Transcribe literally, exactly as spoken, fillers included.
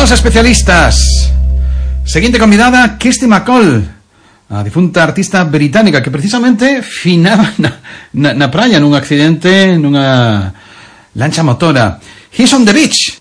os especialistas. Seguinte convidada, Kirsty MacColl, a difunta artista británica que precisamente finaba na, na, na praia nun accidente nunha lancha motora. He's on the beach.